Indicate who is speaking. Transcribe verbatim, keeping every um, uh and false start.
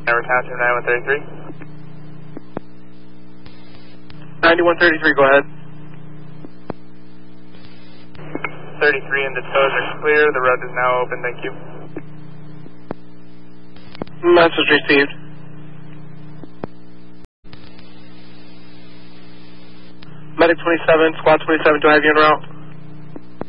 Speaker 1: Network Township ninety-one thirty-three.
Speaker 2: ninety-one thirty-three, go ahead.
Speaker 1: thirty-three and the tows are clear. The road is now open. Thank you.
Speaker 2: Message received. Medic twenty-seven, Squad twenty-seven, do I have you en route?